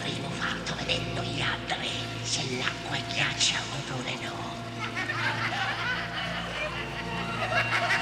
l'avevo fatto vedendo gli altri, se l'acqua è ghiaccio oppure no.